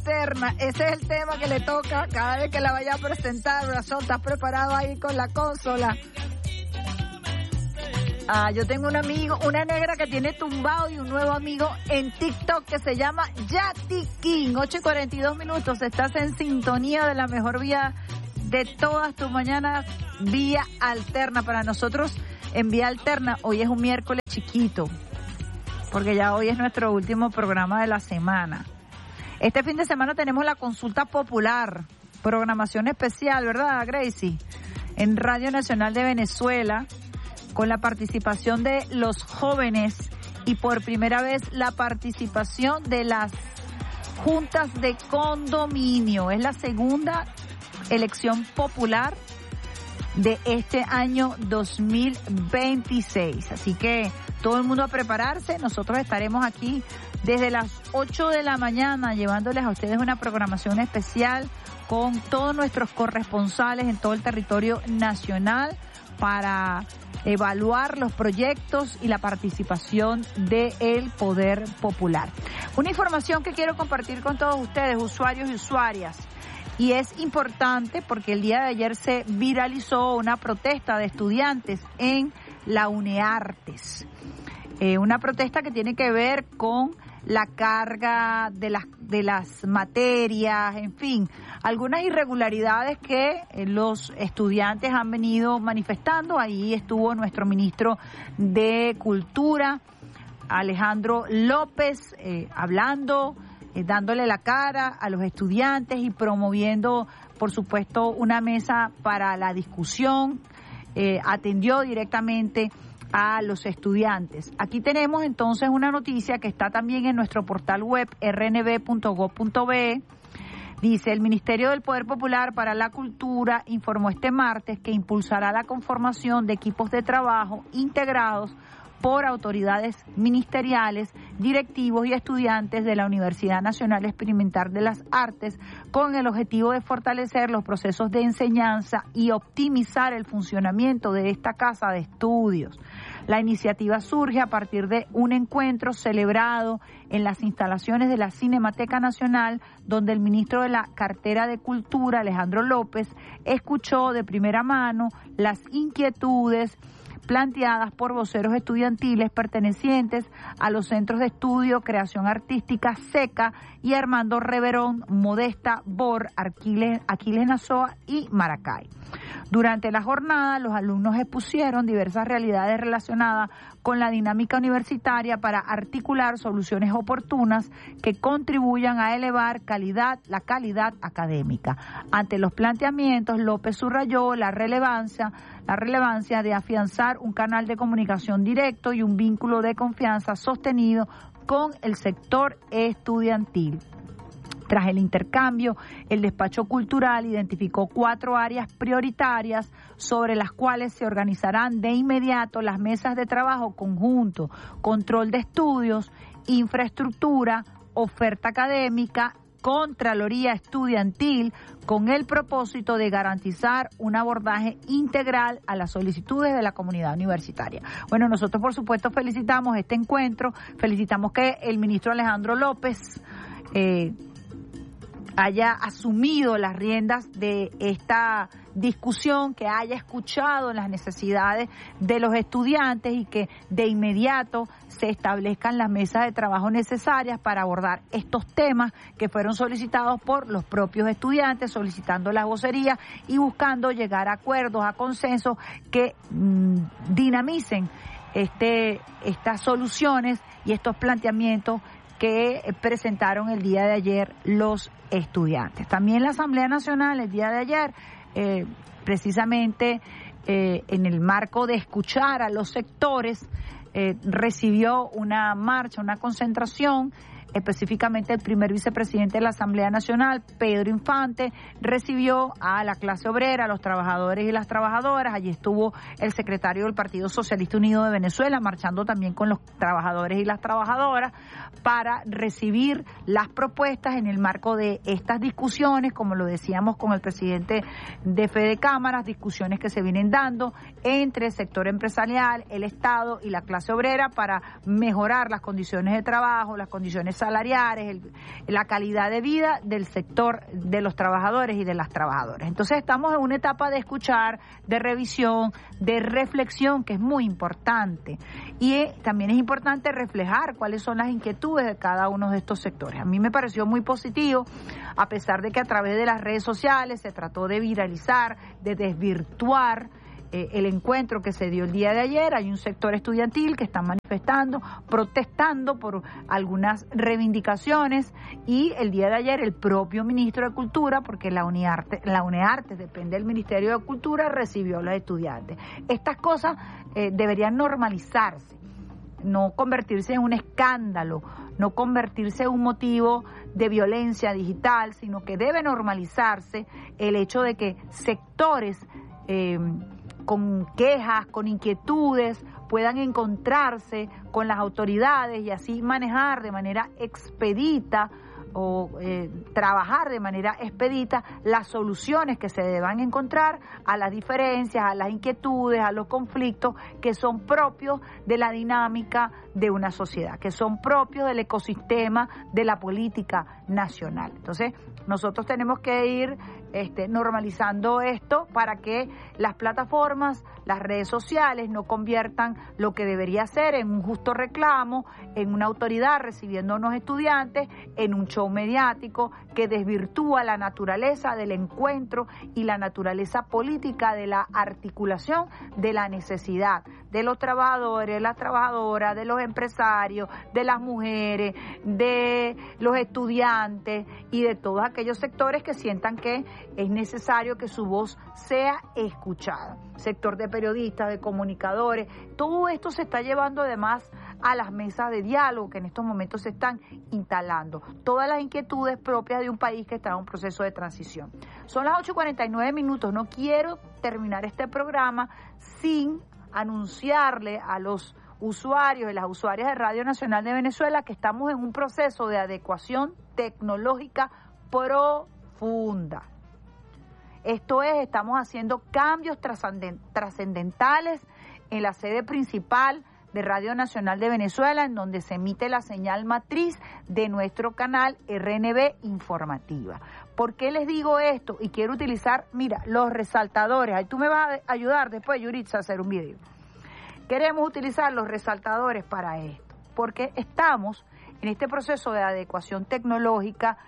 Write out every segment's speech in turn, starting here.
alterna. Ese es el tema que le toca cada vez que la vaya a presentar. Razón, ¿estás preparado ahí con la consola? Yo tengo un amigo, una negra que tiene tumbado y un nuevo amigo en TikTok que se llama Yati King. 8:42. Estás en sintonía de la mejor vía de todas tus mañanas, Vía Alterna. Para nosotros en Vía Alterna, hoy es un miércoles chiquito, porque ya hoy es nuestro último programa de la semana. Este fin de semana tenemos la consulta popular, programación especial, ¿verdad, Gracie? En Radio Nacional de Venezuela, con la participación de los jóvenes y por primera vez la participación de las juntas de condominio. Es la segunda elección popular de este año 2026. Así que todo el mundo a prepararse. Nosotros estaremos aquí desde las 8 de la mañana llevándoles a ustedes una programación especial con todos nuestros corresponsales en todo el territorio nacional para evaluar los proyectos y la participación del Poder Popular. Una información que quiero compartir con todos ustedes, usuarios y usuarias, y es importante porque el día de ayer se viralizó una protesta de estudiantes en la UNEARTES. Una protesta que tiene que ver con la carga de las materias, en fin, algunas irregularidades que los estudiantes han venido manifestando. Ahí estuvo nuestro ministro de Cultura, Alejandro López, hablando, dándole la cara a los estudiantes y promoviendo, por supuesto, una mesa para la discusión. Atendió directamente a los estudiantes. Aquí tenemos entonces una noticia que está también en nuestro portal web rnb.gov.be. Dice: el Ministerio del Poder Popular para la Cultura informó este martes que impulsará la conformación de equipos de trabajo integrados por autoridades ministeriales, directivos y estudiantes de la Universidad Nacional Experimental de las Artes, con el objetivo de fortalecer los procesos de enseñanza y optimizar el funcionamiento de esta casa de estudios. La iniciativa surge a partir de un encuentro celebrado en las instalaciones de la Cinemateca Nacional, donde el ministro de la Cartera de Cultura, Alejandro López, escuchó de primera mano las inquietudes planteadas por voceros estudiantiles pertenecientes a los centros de estudio, creación artística, SECA y Armando Reverón, Modesta, BOR, Aquiles Nazoa y Maracay. Durante la jornada, los alumnos expusieron diversas realidades relacionadas con la dinámica universitaria para articular soluciones oportunas que contribuyan a elevar la calidad académica. Ante los planteamientos, López subrayó la relevancia de afianzar un canal de comunicación directo y un vínculo de confianza sostenido con el sector estudiantil. Tras el intercambio, el despacho cultural identificó 4 áreas prioritarias sobre las cuales se organizarán de inmediato las mesas de trabajo conjunto: control de estudios, infraestructura, oferta académica, Contraloría Estudiantil, con el propósito de garantizar un abordaje integral a las solicitudes de la comunidad universitaria. Bueno, nosotros por supuesto felicitamos este encuentro, felicitamos que el ministro Alejandro López haya asumido las riendas de esta discusión, que haya escuchado las necesidades de los estudiantes y que de inmediato se establezcan las mesas de trabajo necesarias para abordar estos temas que fueron solicitados por los propios estudiantes, solicitando las vocerías y buscando llegar a acuerdos, a consensos que dinamicen estas soluciones y estos planteamientos que presentaron el día de ayer los estudiantes. También la Asamblea Nacional el día de ayer, precisamente en el marco de escuchar a los sectores, recibió una marcha, una concentración. Específicamente el primer vicepresidente de la Asamblea Nacional, Pedro Infante, recibió a la clase obrera, a los trabajadores y las trabajadoras. Allí estuvo el secretario del Partido Socialista Unido de Venezuela, marchando también con los trabajadores y las trabajadoras para recibir las propuestas en el marco de estas discusiones, como lo decíamos con el presidente de Fede Cámaras, discusiones que se vienen dando entre el sector empresarial, el Estado y la clase obrera para mejorar las condiciones de trabajo, las condiciones salariales salariales, la calidad de vida del sector de los trabajadores y de las trabajadoras. Entonces estamos en una etapa de escuchar, de revisión, de reflexión, que es muy importante. Y también es importante reflejar cuáles son las inquietudes de cada uno de estos sectores. A mí me pareció muy positivo, a pesar de que a través de las redes sociales se trató de viralizar, de desvirtuar el encuentro que se dio el día de ayer. Hay un sector estudiantil que está manifestando, protestando por algunas reivindicaciones, y el día de ayer el propio ministro de Cultura, porque la UNEARTE depende del Ministerio de Cultura, recibió a los estudiantes. Estas cosas deberían normalizarse, no convertirse en un escándalo, no convertirse en un motivo de violencia digital, sino que debe normalizarse el hecho de que sectores con quejas, con inquietudes, puedan encontrarse con las autoridades y así manejar de manera expedita o trabajar de manera expedita las soluciones que se deban encontrar a las diferencias, a las inquietudes, a los conflictos que son propios de la dinámica de una sociedad, que son propios del ecosistema de la política nacional. Entonces, nosotros tenemos que ir normalizando esto para que las plataformas, las redes sociales no conviertan lo que debería ser en un justo reclamo, en una autoridad recibiendo a unos estudiantes, en un show mediático que desvirtúa la naturaleza del encuentro y la naturaleza política de la articulación de la necesidad de los trabajadores, de las trabajadoras, de los empresarios, de las mujeres, de los estudiantes y de todos aquellos sectores que sientan que es necesario que su voz sea escuchada. Sector de periodistas, de comunicadores, todo esto se está llevando además a las mesas de diálogo que en estos momentos se están instalando. Todas las inquietudes propias de un país que está en un proceso de transición. Son las 8:49. No quiero terminar este programa sin anunciarle a los usuarios y las usuarias de Radio Nacional de Venezuela que estamos en un proceso de adecuación tecnológica profunda. Esto es, estamos haciendo cambios trascendentales en la sede principal de Radio Nacional de Venezuela, en donde se emite la señal matriz de nuestro canal RNB Informativa. ¿Por qué les digo esto? Y quiero utilizar, mira, los resaltadores. Ahí tú me vas a ayudar después, Yuritza, a hacer un video. Queremos utilizar los resaltadores para esto, porque estamos en este proceso de adecuación tecnológica.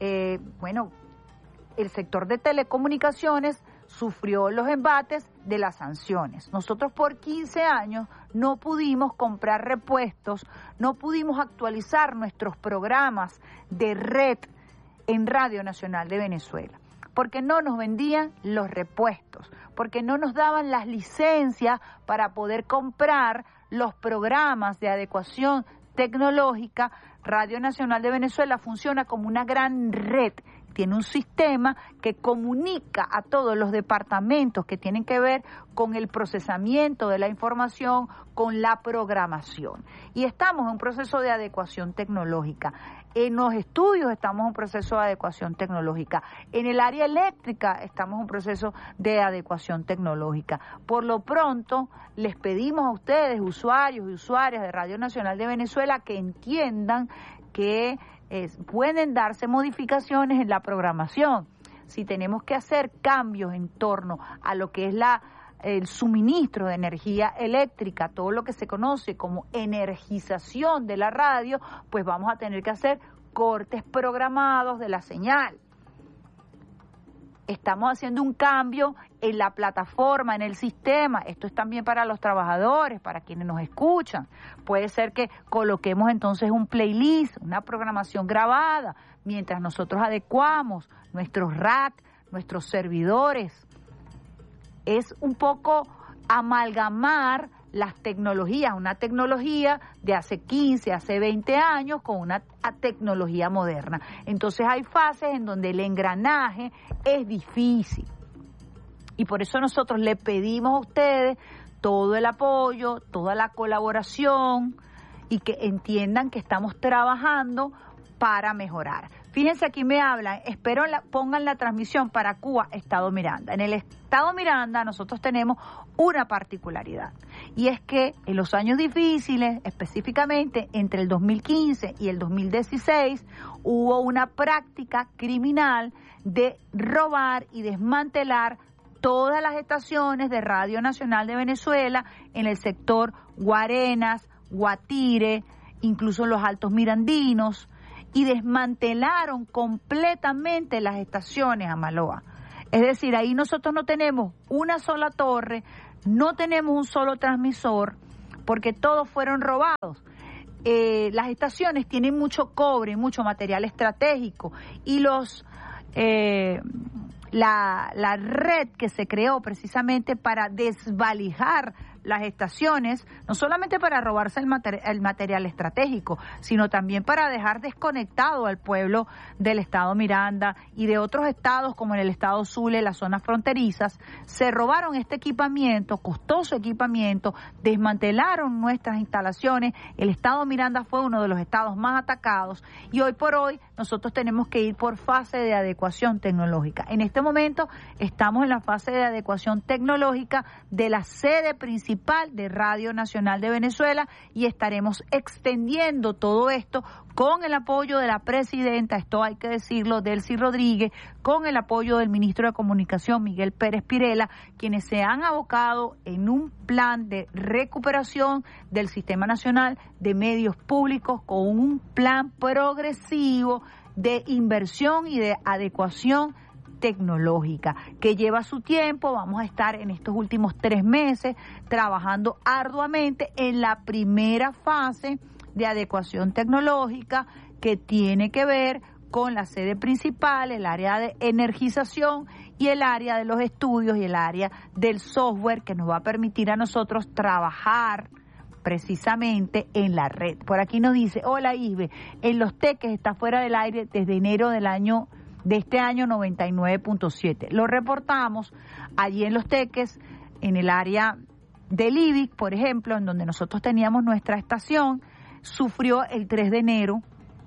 El sector de telecomunicaciones sufrió los embates de las sanciones. Nosotros por 15 años no pudimos comprar repuestos, no pudimos actualizar nuestros programas de red en Radio Nacional de Venezuela, porque no nos vendían los repuestos, porque no nos daban las licencias para poder comprar los programas de adecuación tecnológica. Radio Nacional de Venezuela funciona como una gran red. Tiene un sistema que comunica a todos los departamentos que tienen que ver con el procesamiento de la información, con la programación. Y estamos en un proceso de adecuación tecnológica. En los estudios estamos en un proceso de adecuación tecnológica. En el área eléctrica estamos en un proceso de adecuación tecnológica. Por lo pronto, les pedimos a ustedes, usuarios y usuarias de Radio Nacional de Venezuela, que entiendan que pueden darse modificaciones en la programación. Si tenemos que hacer cambios en torno a lo que es el suministro de energía eléctrica, todo lo que se conoce como energización de la radio, pues vamos a tener que hacer cortes programados de la señal. Estamos haciendo un cambio en la plataforma, en el sistema. Esto es también para los trabajadores, para quienes nos escuchan. Puede ser que coloquemos entonces un playlist, una programación grabada, mientras nosotros adecuamos nuestros rack, nuestros servidores. Es un poco amalgamar las tecnologías, una tecnología de hace 15, hace 20 años con una tecnología moderna. Entonces hay fases en donde el engranaje es difícil. Y por eso nosotros le pedimos a ustedes todo el apoyo, toda la colaboración y que entiendan que estamos trabajando para mejorar. Fíjense, aquí me hablan, pongan la transmisión para Cuba, Estado Miranda. En el Estado Miranda nosotros tenemos una particularidad, y es que en los años difíciles, específicamente entre el 2015 y el 2016, hubo una práctica criminal de robar y desmantelar todas las estaciones de Radio Nacional de Venezuela en el sector Guarenas, Guatire, incluso los Altos Mirandinos, y desmantelaron completamente las estaciones, Amaloa. Es decir, ahí nosotros no tenemos una sola torre, no tenemos un solo transmisor, porque todos fueron robados. Las estaciones tienen mucho cobre, mucho material estratégico, y la red que se creó precisamente para desvalijar las estaciones, no solamente para robarse el material estratégico, sino también para dejar desconectado al pueblo del Estado Miranda y de otros estados como en el Estado Zulia, las zonas fronterizas. Se robaron este equipamiento, costoso equipamiento, desmantelaron nuestras instalaciones. El Estado Miranda fue uno de los estados más atacados, y hoy por hoy nosotros tenemos que ir por fase de adecuación tecnológica. En este momento estamos en la fase de adecuación tecnológica de la sede principal de Radio Nacional de Venezuela, y estaremos extendiendo todo esto con el apoyo de la presidenta, esto hay que decirlo, Delcy Rodríguez, con el apoyo del ministro de Comunicación, Miguel Pérez Pirela, quienes se han abocado en un plan de recuperación del Sistema Nacional de Medios Públicos, con un plan progresivo de inversión y de adecuación tecnológica, que lleva su tiempo. Vamos a estar en estos últimos 3 meses trabajando arduamente en la primera fase de adecuación tecnológica, que tiene que ver con la sede principal, el área de energización y el área de los estudios y el área del software, que nos va a permitir a nosotros trabajar precisamente en la red. Por aquí nos dice, hola Isbe, en Los Teques está fuera del aire desde enero de este año 99.7. Lo reportamos allí en Los Teques, en el área del IBIC, por ejemplo, en donde nosotros teníamos nuestra estación, sufrió el 3 de enero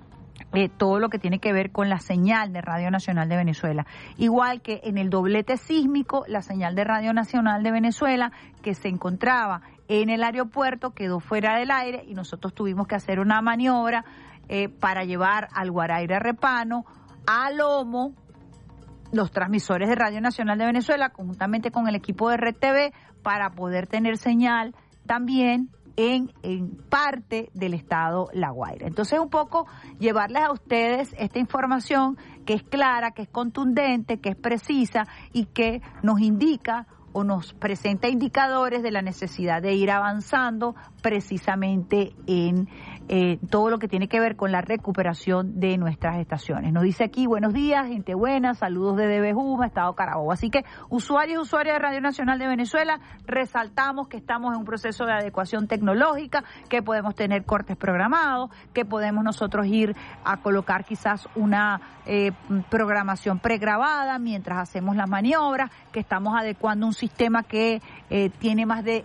todo lo que tiene que ver con la señal de Radio Nacional de Venezuela. Igual que en el doblete sísmico, la señal de Radio Nacional de Venezuela, que se encontraba en el aeropuerto, quedó fuera del aire, y nosotros tuvimos que hacer una maniobra para llevar al Guaraire Repano, a Lomo, los transmisores de Radio Nacional de Venezuela, conjuntamente con el equipo de Red TV, para poder tener señal también en parte del estado La Guaira. Entonces, un poco llevarles a ustedes esta información que es clara, que es contundente, que es precisa y que nos indica o nos presenta indicadores de la necesidad de ir avanzando precisamente en todo lo que tiene que ver con la recuperación de nuestras estaciones. Nos dice aquí, buenos días, gente buena, saludos desde Bejuma, Estado Carabobo. Así que, usuarios y usuarias de Radio Nacional de Venezuela, resaltamos que estamos en un proceso de adecuación tecnológica, que podemos tener cortes programados, que podemos nosotros ir a colocar quizás una programación pregrabada mientras hacemos las maniobras, que estamos adecuando un sistema que tiene más de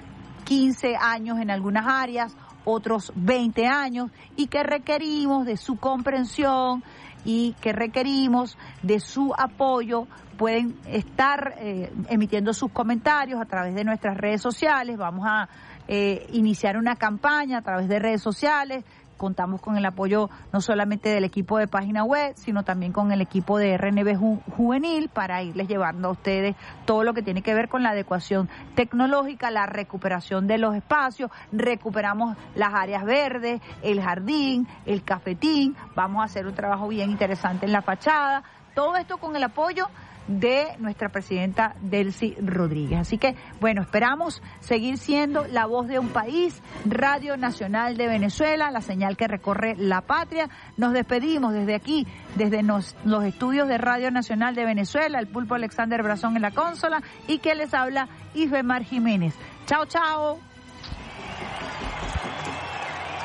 15 años en algunas áreas, otros 20 años, y que requerimos de su comprensión y que requerimos de su apoyo. Pueden estar emitiendo sus comentarios a través de nuestras redes sociales. Vamos a iniciar una campaña a través de redes sociales. Contamos con el apoyo no solamente del equipo de página web, sino también con el equipo de RNB Juvenil, para irles llevando a ustedes todo lo que tiene que ver con la adecuación tecnológica, la recuperación de los espacios. Recuperamos las áreas verdes, el jardín, el cafetín. Vamos a hacer un trabajo bien interesante en la fachada. Todo esto con el apoyo de nuestra presidenta Delcy Rodríguez. Así que, bueno, esperamos seguir siendo la voz de un país, Radio Nacional de Venezuela, la señal que recorre la patria. Nos despedimos desde aquí, desde los estudios de Radio Nacional de Venezuela, el Pulpo Alexander Brazón en la consola, y que les habla Isbemar Jiménez. Chao, chao.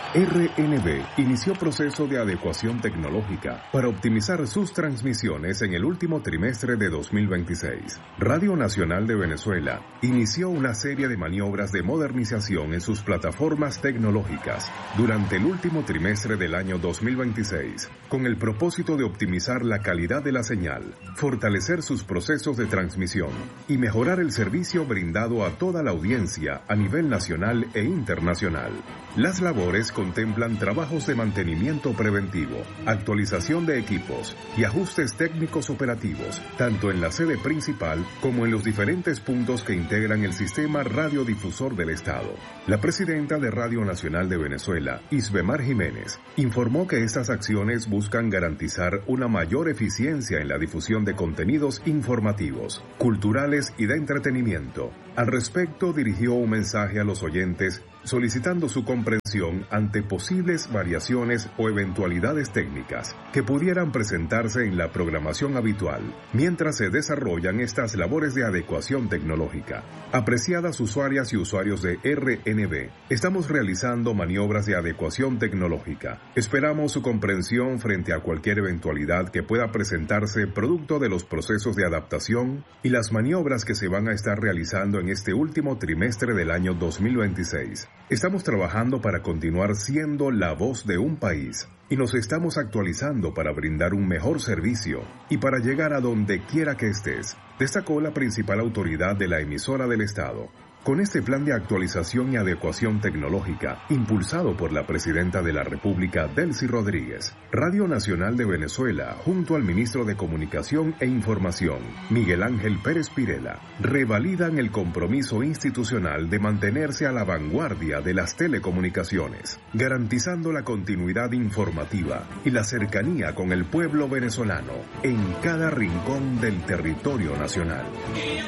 RNB inició proceso de adecuación tecnológica para optimizar sus transmisiones en el último trimestre de 2026. Radio Nacional de Venezuela inició una serie de maniobras de modernización en sus plataformas tecnológicas durante el último trimestre del año 2026, con el propósito de optimizar la calidad de la señal, fortalecer sus procesos de transmisión y mejorar el servicio brindado a toda la audiencia a nivel nacional e internacional. Las labores contemplan trabajos de mantenimiento preventivo, actualización de equipos y ajustes técnicos operativos, tanto en la sede principal como en los diferentes puntos que integran el sistema radiodifusor del Estado. La presidenta de Radio Nacional de Venezuela, Isbemar Jiménez, informó que estas acciones buscan garantizar una mayor eficiencia en la difusión de contenidos informativos, culturales y de entretenimiento. Al respecto, dirigió un mensaje a los oyentes solicitando su comprensión ante posibles variaciones o eventualidades técnicas que pudieran presentarse en la programación habitual mientras se desarrollan estas labores de adecuación tecnológica. Apreciadas usuarias y usuarios de RNB, estamos realizando maniobras de adecuación tecnológica. Esperamos su comprensión frente a cualquier eventualidad que pueda presentarse producto de los procesos de adaptación y las maniobras que se van a estar realizando en este último trimestre del año 2026. Estamos trabajando para continuar siendo la voz de un país y nos estamos actualizando para brindar un mejor servicio y para llegar a donde quiera que estés, destacó la principal autoridad de la emisora del Estado. Con este plan de actualización y adecuación tecnológica, impulsado por la Presidenta de la República, Delcy Rodríguez, Radio Nacional de Venezuela, junto al Ministro de Comunicación e Información, Miguel Ángel Pérez Pirela, revalidan el compromiso institucional de mantenerse a la vanguardia de las telecomunicaciones, garantizando la continuidad informativa y la cercanía con el pueblo venezolano en cada rincón del territorio nacional.